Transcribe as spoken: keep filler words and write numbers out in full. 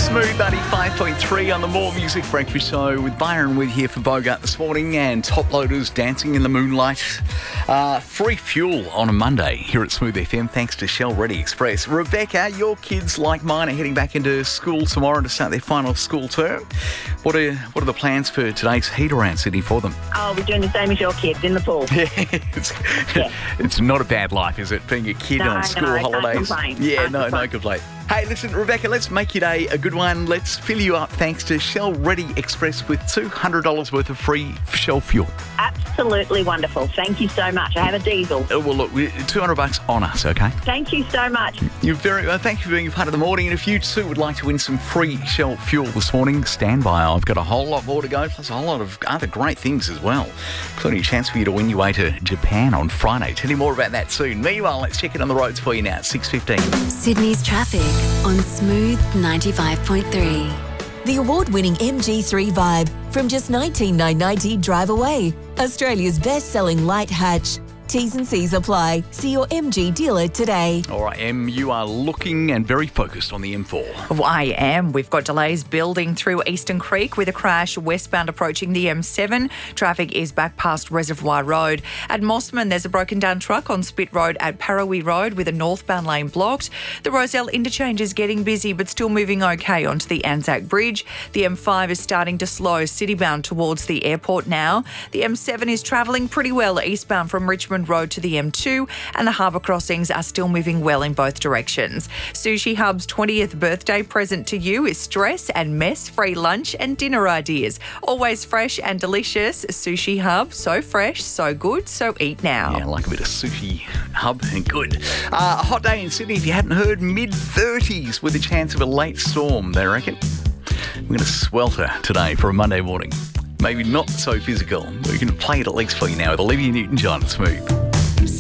Smooth ninety-five point three on the More Music Breakfast Show with Byron with here for Bogart this morning and Top Loaders dancing in the moonlight. Uh, free fuel on a Monday here at Smooth F M thanks to Shell Ready Express. Rebecca, your kids like mine are heading back into school tomorrow to start their final school term. What are what are the plans for today's heat around Sydney for them? Oh, we're doing the same as your kids in the pool. Yeah, it's, Yeah. it's not a bad life, is it, being a kid No, on school no, can't holidays? complain. Yeah, Can't no, no complain. complaint. Hey, listen, Rebecca, let's make your day a good one. Let's fill you up thanks to Shell Ready Express with two hundred dollars worth of free Shell fuel. Absolutely wonderful. Thank you so much. I have a diesel. Uh, Well, look, we- two hundred bucks on us, okay? Thank you so much. You're very well. Thank you for being a part of the morning. And if you too would like to win some free Shell fuel this morning, stand by. I've got a whole lot more to go, plus a whole lot of other great things as well. Plenty of chance for you to win your way to Japan on Friday. Tell you more about that soon. Meanwhile, let's check it on the roads for you now at six fifteen. Sydney's traffic on Smooth ninety-five point three. The award-winning M G three Vibe from just nineteen thousand nine hundred ninety drive away. Australia's best-selling light hatch. T's and C's apply. See your M G dealer today. All right, Em, you are looking and very focused on the M four. Well, I am. We've got delays building through Eastern Creek with a crash westbound approaching the M seven. Traffic is back past Reservoir Road. At Mossman, there's a broken down truck on Spit Road at Parawee Road with a northbound lane blocked. The Roselle interchange is getting busy but still moving okay onto the Anzac Bridge. The M five is starting to slow citybound towards the airport now. The M seven is travelling pretty well eastbound from Richmond Road to the M two, and the harbour crossings are still moving well in both directions. Sushi Hub's twentieth birthday present to you is stress and mess-free lunch and dinner ideas. Always fresh and delicious. Sushi Hub, so fresh, so good, so eat now. Yeah, like a bit of sushi hub and good. Uh, a hot day in Sydney, if you hadn't heard, mid thirties with a chance of a late storm, they reckon. We're going to swelter today for a Monday morning. Maybe not so physical. We can play it at least for you now with Olivia Newton-John. Smooth.